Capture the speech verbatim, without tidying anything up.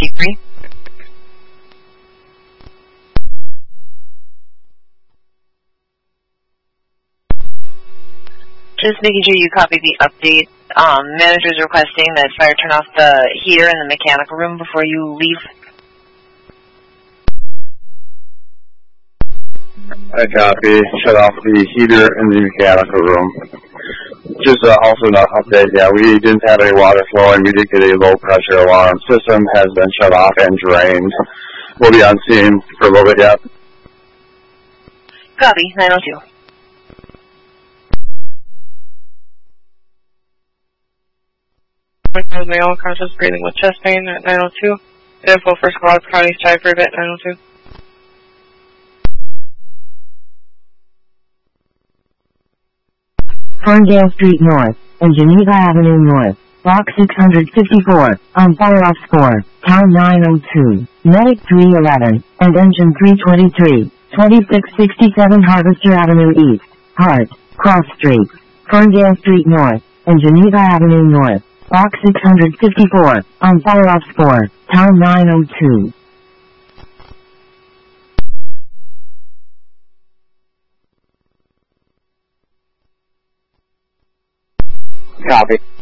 eighty-three. Just making sure you copy the update. Um, manager's requesting that fire turn off the heater in the mechanical room before you leave. I copy. Shut off the heater in the mechanical room. Just uh, also an update, yeah, we didn't have any water flowing. We did get a low pressure alarm. System has been shut off and drained. We'll be on scene for a little bit yet. Copy, nine oh two. Male conscious breathing with chest pain at nine oh two. Info for squad county Stratford at nine oh two. Ferndale Street North and Geneva Avenue North, Block six hundred fifty-four, on fire-off score, Town nine oh two, Medic three eleven, and Engine three twenty-three, twenty-six sixty-seven Harvester Avenue East, Hart, Cross Street, Ferndale Street North, and Geneva Avenue North, Block six hundred fifty-four, on fire-off score, Town nine oh two. Copy.